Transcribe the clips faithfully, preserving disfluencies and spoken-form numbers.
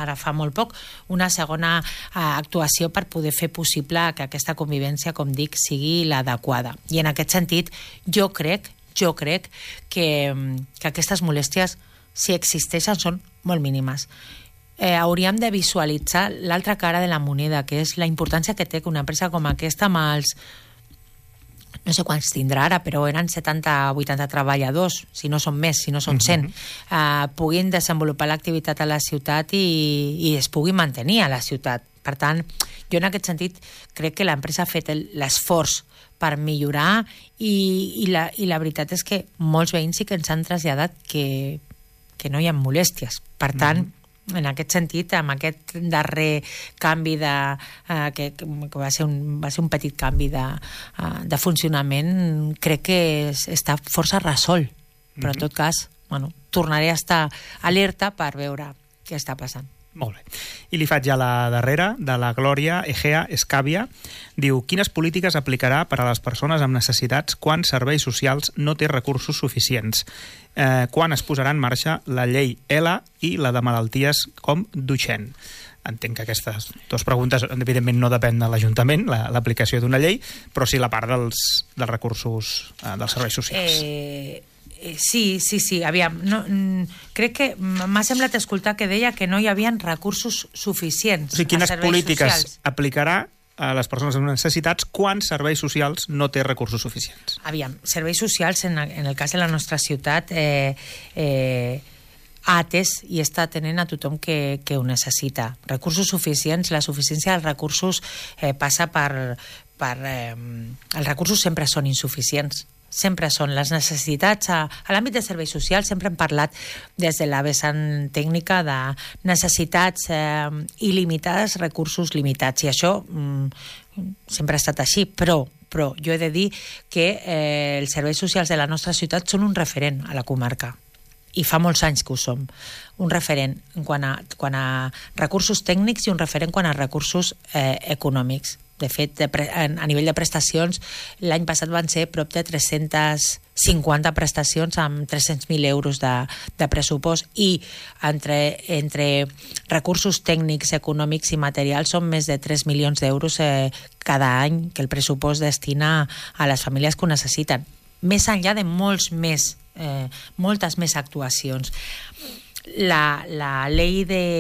ara fa molt poc, una segona eh, actuació per poder fer possible que aquesta convivència, com dic, sigui l'adequada. I en aquest sentit, jo crec, jo crec que, que aquestes molèsties, si existeixen, són molt mínimes. Eh, hauríem de visualitzar l'altra cara de la moneda, que és la importància que té que una empresa com aquesta, amb els, no sé quants tindrà ara, però eren setanta o vuitanta treballadors, si no són més, si no són cent, uh-huh. eh, puguin desenvolupar l'activitat a la ciutat i, i es pugui mantenir a la ciutat. Per tant, jo en aquest sentit crec que l'empresa ha fet l'esforç per millorar i, i, la, i la veritat és que molts veïns sí que ens han traslladat que, que no hi ha molèsties. Per tant, uh-huh. en aquest sentit, amb aquest darrer canvi de, uh, que, que va, ser un, va ser un petit canvi de, uh, de funcionament, crec que es, està força resolt. Però en tot cas, bueno, tornaré a estar alerta per veure què està passant. Molt bé. I li faig ja la darrera, de la Glòria Egea Escàvia. Diu, quines polítiques aplicarà per a les persones amb necessitats quan serveis socials no té recursos suficients? Eh, quan es posarà en marxa la llei E L A i la de malalties com Duchenne? Entenc que aquestes dues preguntes, evidentment, no depèn de l'Ajuntament, l'aplicació d'una llei, però sí la part dels, dels recursos eh, dels serveis socials. Eh... Sí, sí, sí, aviam, no, crec que m'ha semblat escoltar que deia que no hi havia recursos suficients. O sigui, quines polítiques socials aplicarà a les persones amb necessitats quan serveis socials no té recursos suficients? Aviam, serveis socials, en, en el cas de la nostra ciutat, eh, eh, ha atès i està atenent a tothom que, que ho necessita. Recursos suficients, la suficiència dels recursos eh, passa per... per eh, els recursos sempre són insuficients. Sempre són les necessitats. A, a l'àmbit de serveis socials sempre hem parlat des de la vessant tècnica de necessitats eh, il·limitades, recursos limitats, i això mm, sempre ha estat així, però, però jo he de dir que eh, els serveis socials de la nostra ciutat són un referent a la comarca, i fa molts anys que ho som. Un referent en quant a, quant a recursos tècnics i un referent quant a recursos eh, econòmics. De fet, de pre, a nivell de prestacions, l'any passat van ser prop de tres-centes cinquanta prestacions amb tres-cents mil euros de, de pressupost, i entre, entre recursos tècnics, econòmics i materials són més de tres milions d'euros eh, cada any que el pressupost destina a les famílies que ho necessiten. Més enllà de molts més, eh, moltes més actuacions. La, la llei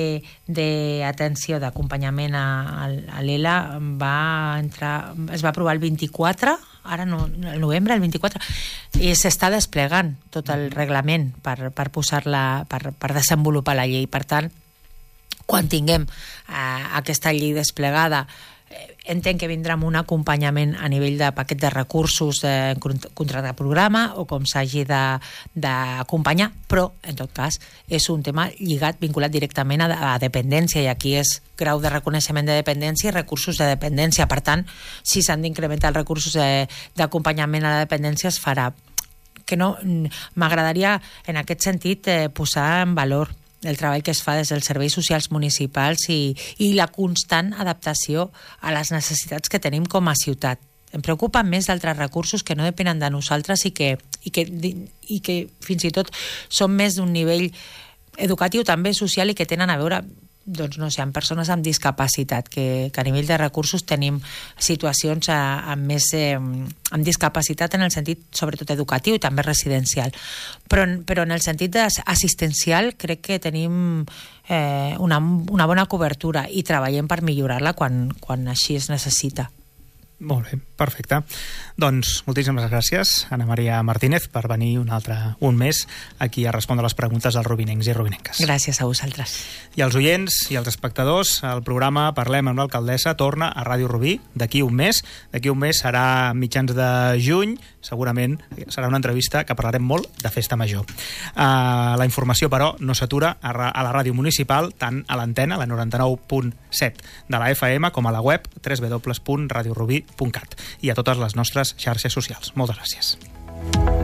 d'atenció, d'acompanyament a, a l'E L A va entrar, es va aprovar el vint-i-quatre, ara no, el novembre, el vint-i-quatre, i s'està desplegant tot el reglament per, per posar-la, per, per desenvolupar la llei. Per tant, quan tinguem eh, aquesta llei desplegada, entenc que vindrà amb un acompanyament a nivell de paquet de recursos, de contracte de programa, o com s'hagi d'acompanyar, però, en tot cas, és un tema lligat, vinculat directament a, a dependència, i aquí és grau de reconeixement de dependència i recursos de dependència. Per tant, si s'han d'incrementar els recursos d'acompanyament a la dependència, es farà. Que no, m'agradaria, en aquest sentit, eh, posar en valor el treball que es fa des dels serveis socials municipals i, i la constant adaptació a les necessitats que tenim com a ciutat. Em preocupen més d'altres recursos que no depenen de nosaltres i que, i que, i que fins i tot són més d'un nivell educatiu, també social, i que tenen a veure, doncs no sé, amb persones amb discapacitat, que, que a nivell de recursos tenim situacions a, amb més eh, amb discapacitat en el sentit sobretot educatiu i també residencial, però, però en el sentit assistencial crec que tenim eh, una, una bona cobertura i treballem per millorar-la quan, quan així es necessita. Molt bé, perfecte. Doncs moltíssimes gràcies, Anna Maria Martínez, per venir un altre un mes aquí a respondre les preguntes als rubinencs i rubinenques. Gràcies a vosaltres. I als oients i als espectadors, el programa Parlem amb l'alcaldessa torna a Ràdio Rubí d'aquí un mes. D'aquí un mes serà mitjans de juny, segurament serà una entrevista que parlarem molt de Festa Major. Uh, la informació, però, no s'atura a, a la ràdio municipal, tant a l'antena, la noranta-nou punt set de la F M, com a la web w w w punt radio rubí punt cat i a totes les nostres xarxes socials. Moltes gràcies.